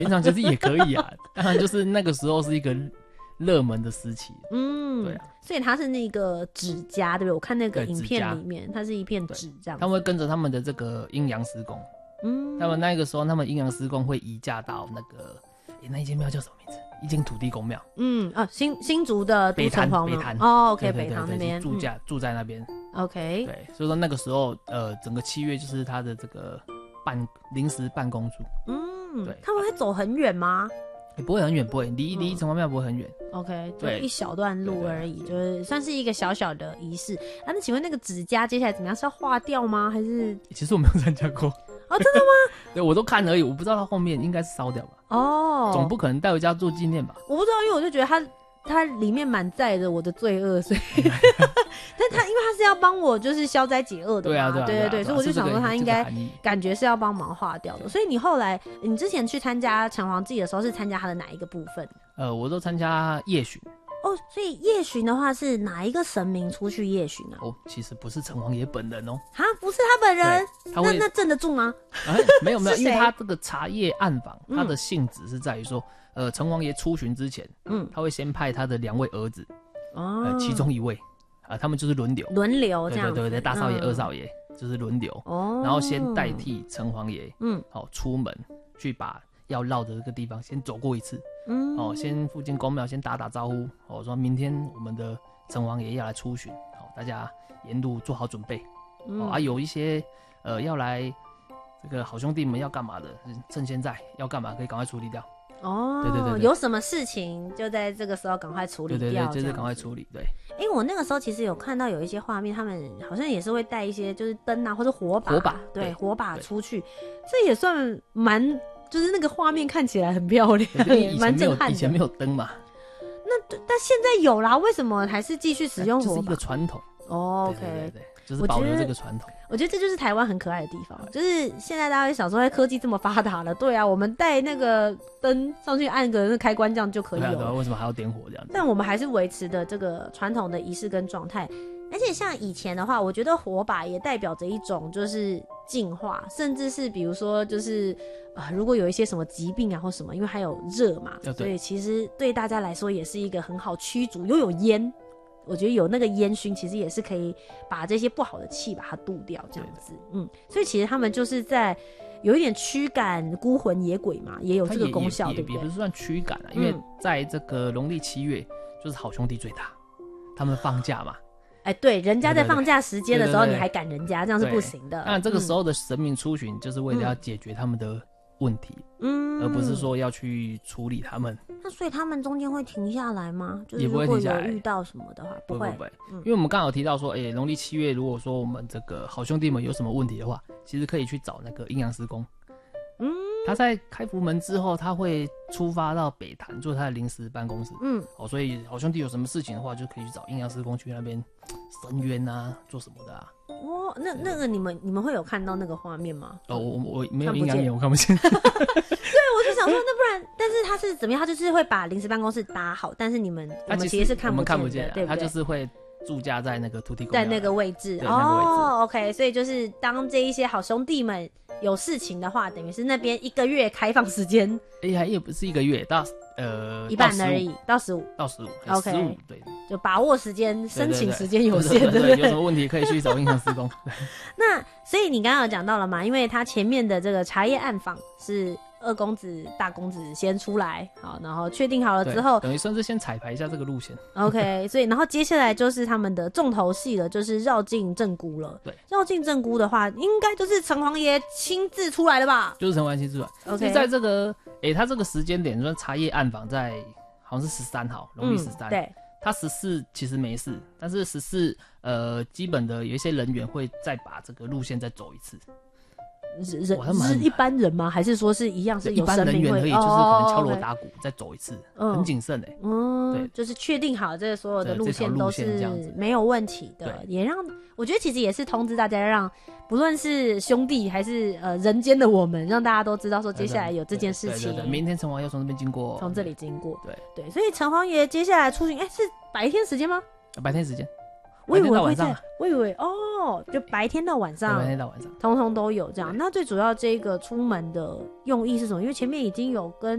平常其实也可以啊，当然就是那个时候是一个热门的时期。对啊， 所以它是那个指甲，对不对？我看那个影片里面，它是一片纸这样子。 他们会跟着他们的这个阴阳师公，他们那个时候，他们阴阳师公会移驾到那个，那一间庙叫什么名字？一间土地公庙。 新竹的北潭， OK， 北潭那边住在那边。 OK， 对，所以说那个时候，整个7月就是他的这个临时办公处。对， 他们会走很远吗？ 也不会很远，不会离城隍庙不会很远。 OK， 就一小段路而已，就是算是一个小小的仪式。那请问那个指甲接下来怎么样？是要化掉吗？还是？ 其实我没有参加过。 真的吗？ 对，我都看而已，我不知道它后面应该是烧掉吧。总不可能带回家做纪念吧？ 我不知道，因为我就觉得它里面满载着我的罪恶，所以，但因为它是要帮我就是消灾解厄的嘛，对，所以我就想说它应该感觉是要帮忙化掉的。所以你之前去参加城隍祭的时候是参加它的哪一个部分？ 我都参加夜巡。 所以夜巡的话是哪一个神明出去夜巡啊？ 其实不是城隍爷本人哦。 不是他本人，那镇得住吗？ 没有，因为他这个茶叶暗访，它的性质是在于说，城隍爷出巡之前，他会先派他的2位儿子，其中1位，他们就是轮流这样子，对，大少爷、二少爷就是轮流，然后先代替城隍爷，出门去把要绕的这个地方先走过一次。先附近公庙先打招呼，说明天我们的城隍爷要来出巡，大家沿路做好准备。有一些要来这个好兄弟们要干嘛的，趁现在要干嘛可以赶快处理掉。对， 有什么事情就在这个时候赶快处理掉。 对，就是赶快处理。对， 我那个时候其实有看到有一些画面，他们好像也是会带一些就是灯啊或者火把，对，火把出去，这也算就是那个画面看起来很漂亮，蛮震撼的。 以前没有灯嘛， 但现在有啦，为什么还是继续使用火把？ 就是一个传统。 OK， 对，就是保留这个传统。 我觉得这就是台湾很可爱的地方，就是现在大家会想说，科技这么发达了，对啊，我们带那个灯上去按个那开关这样就可以了。 对啊，为什么还要点火这样子？ 但我们还是维持的这个传统的仪式跟状态。而且像以前的话，我觉得火把也代表着一种就是净化，甚至是比如说就是如果有一些什么疾病啊或什么，因为还有热嘛，所以其实对大家来说也是一个很好驱逐。又有烟，我觉得有那个烟熏，其实也是可以把这些不好的气把它渡掉，这样子。所以其实他们就是在有一点驱赶孤魂野鬼嘛，也有这个功效，对不对？ 也不是算驱赶因为在这个农历7月，就是好兄弟最大，他们放假嘛。 对，人家在放假时间的时候，你还赶人家，这样是不行的。 当然，这个时候的神明出巡，就是为了要解决他们的问题，而不是说要去处理他们。 那所以他们中间会停下来吗？就是如果有遇到什么的话，不会。 因为我们刚好有提到说，农历7月，如果说我们这个好兄弟们有什么问题的话，其实可以去找那个阴阳师公。他在开福门之后，他会出发到北潭做他的临时办公室。所以好兄弟有什么事情的话，就可以去找阴阳师公去那边申冤啊，做什么的啊。 那个你们会有看到那个画面吗？ 我没有阴阳眼，我看不见。 对，我就想说，那不然，但是他是怎么样？他就是会把临时办公室搭好，但是我们其实是看不见的，对不对？ 他就是会驻驾在那个土地公在那个位置。OK， 所以就是当这一些好兄弟们有事情的话，等于是那边1个月开放时间。 也不是1个月，到一半而已，到15。 OK， 15，对， 就把握时间，申请时间有限， 对，有什么问题可以去找阴阳师公。 那所以你刚刚有讲到了嘛，因为他前面的这个茶叶暗访是2公子、大公子先出来，好，然后确定好了之后， 等于算是先彩排一下这个路线。 OK， 所以然后接下来就是他们的重头戏了，就是绕境正姑了。 对， 绕境正姑的话，应该就是城隍爷亲自出来的吧？ 就是城隍爷亲自出来。OK， 就在这个他这个时间点，说茶叶暗访在好像是13号，农历13。对，他14其实没事，但是14基本的有一些人员会再把这个路线再走一次。 是一般人吗？还是说是一样是有一般人员可以，就是可能敲锣打鼓再走一次，很谨慎对，就是确定好这所有的路线都是没有问题的，也让我觉得其实也是通知大家，让不论是兄弟还是人间的我们，让大家都知道说接下来有这件事情。 对，明天城隍要从这边经过， 从这里经过。对，所以城隍爷接下来出行，是白天时间吗？ 白天时间。 我以为会在，我以为就白天到晚上， 白天到晚上， 通通都有这样。那最主要这个出门的用意是什么？因为前面已经有跟